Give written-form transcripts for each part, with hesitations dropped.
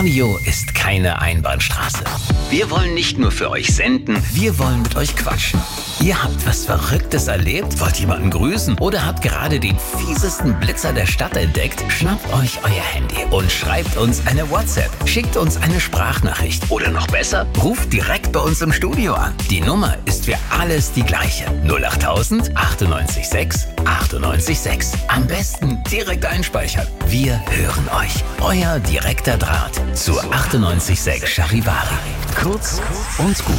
Radio ist keine Einbahnstraße. Wir wollen nicht nur für euch senden, wir wollen mit euch quatschen. Ihr habt was Verrücktes erlebt, wollt jemanden grüßen oder habt gerade den fiesesten Blitzer der Stadt entdeckt? Schnappt euch euer Handy und schreibt uns eine WhatsApp. Schickt uns eine Sprachnachricht oder noch besser, ruft direkt bei uns im Studio an. Die Nummer ist für alles die gleiche. 08000 98 6 98 6. Am besten direkt einspeichern. Wir hören euch. Euer direkter Draht zur 98.6 Charivari. Kurz und gut.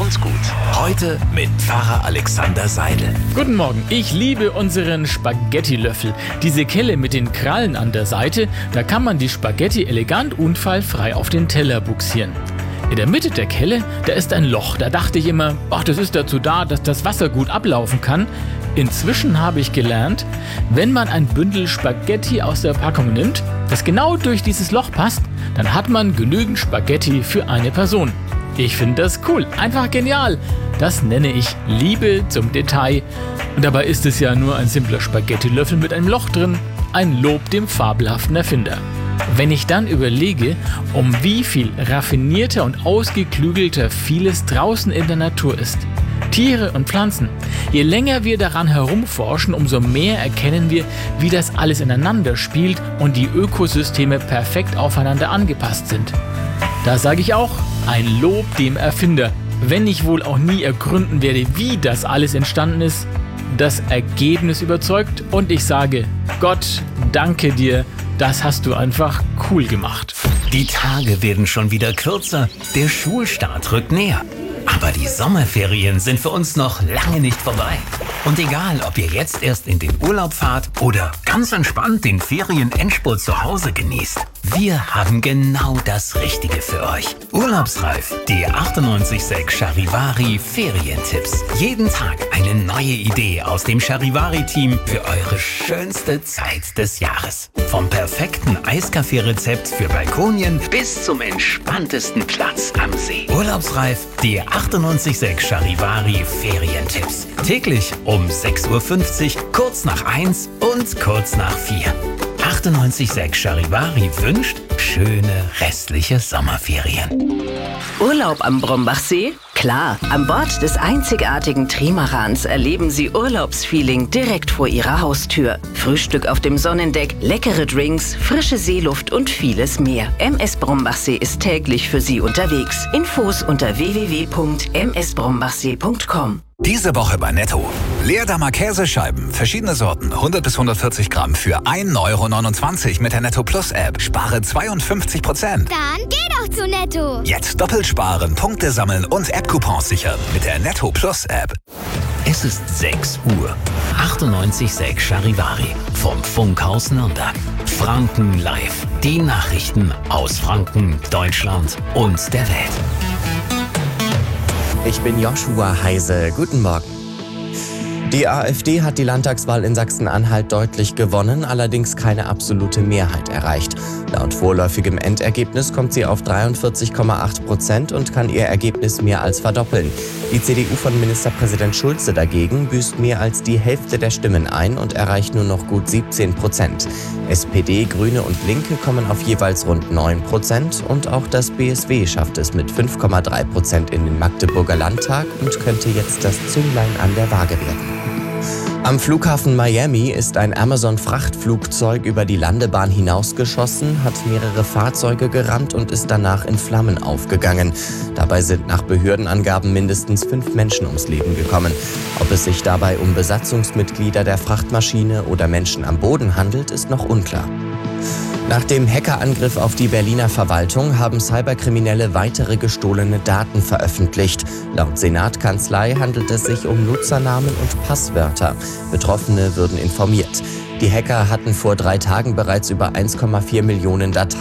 Heute mit Pfarrer Alexander Seidel. Guten Morgen. Ich liebe unseren Spaghetti-Löffel. Diese Kelle mit den Krallen an der Seite, da kann man die Spaghetti elegant unfallfrei auf den Teller buxieren. In der Mitte der Kelle, da ist ein Loch. Da dachte ich immer, das ist dazu da, dass das Wasser gut ablaufen kann. Inzwischen habe ich gelernt, wenn man ein Bündel Spaghetti aus der Packung nimmt, das genau durch dieses Loch passt, dann hat man genügend Spaghetti für eine Person. Ich finde das cool, einfach genial. Das nenne ich Liebe zum Detail. Und dabei ist es ja nur ein simpler Spaghetti-Löffel mit einem Loch drin. Ein Lob dem fabelhaften Erfinder. Wenn ich dann überlege, um wie viel raffinierter und ausgeklügelter vieles draußen in der Natur ist. Tiere und Pflanzen. Je länger wir daran herumforschen, umso mehr erkennen wir, wie das alles ineinander spielt und die Ökosysteme perfekt aufeinander angepasst sind. Da sage ich auch, ein Lob dem Erfinder. Wenn ich wohl auch nie ergründen werde, wie das alles entstanden ist, das Ergebnis überzeugt und ich sage, Gott, danke dir, das hast du einfach cool gemacht. Die Tage werden schon wieder kürzer, der Schulstart rückt näher. Aber die Sommerferien sind für uns noch lange nicht vorbei. Und egal, ob ihr jetzt erst in den Urlaub fahrt oder ganz entspannt den Ferien-Endspurt zu Hause genießt, wir haben genau das Richtige für euch. Urlaubsreif, die 98.6 Charivari Ferientipps. Jeden Tag eine neue Idee aus dem Charivari-Team für eure schönste Zeit des Jahres. Vom perfekten Eiskaffee-Rezept für Balkonien bis zum entspanntesten Platz am See. Urlaubsreif, die 98.6 Charivari Ferientipps. Täglich um 6.50 Uhr, kurz nach 1 und kurz nach 4. 98.6 Charivari wünscht schöne restliche Sommerferien. Urlaub am Brombachsee? Klar, an Bord des einzigartigen Trimarans erleben Sie Urlaubsfeeling direkt vor Ihrer Haustür. Frühstück auf dem Sonnendeck, leckere Drinks, frische Seeluft und vieles mehr. MS Brombachsee ist täglich für Sie unterwegs. Infos unter www.msbrombachsee.com. Diese Woche bei Netto. Leerdammer Käsescheiben, verschiedene Sorten, 100 bis 140 Gramm für 1,29 € mit der Netto Plus App. Spare 52%. Dann geh doch zu Netto. Jetzt doppelt sparen, Punkte sammeln und App-Coupons sichern mit der Netto Plus App. Es ist 6 Uhr. 98.6 Charivari vom Funkhaus Nürnberg. Franken live. Die Nachrichten aus Franken, Deutschland und der Welt. Ich bin Joshua Heise. Guten Morgen. Die AfD hat die Landtagswahl in Sachsen-Anhalt deutlich gewonnen, allerdings keine absolute Mehrheit erreicht. Laut vorläufigem Endergebnis kommt sie auf 43,8% und kann ihr Ergebnis mehr als verdoppeln. Die CDU von Ministerpräsident Schulze dagegen büßt mehr als die Hälfte der Stimmen ein und erreicht nur noch gut 17%. SPD, Grüne und Linke kommen auf jeweils rund 9% und auch das BSW schafft es mit 5,3% in den Magdeburger Landtag und könnte jetzt das Zünglein an der Waage werden. Am Flughafen Miami ist ein Amazon-Frachtflugzeug über die Landebahn hinausgeschossen, hat mehrere Fahrzeuge gerammt und ist danach in Flammen aufgegangen. Dabei sind nach Behördenangaben mindestens 5 Menschen ums Leben gekommen. Ob es sich dabei um Besatzungsmitglieder der Frachtmaschine oder Menschen am Boden handelt, ist noch unklar. Nach dem Hackerangriff auf die Berliner Verwaltung haben Cyberkriminelle weitere gestohlene Daten veröffentlicht. Laut Senatskanzlei handelt es sich um Nutzernamen und Passwörter. Betroffene würden informiert. Die Hacker hatten vor 3 Tagen bereits über 1,4 Millionen Dateien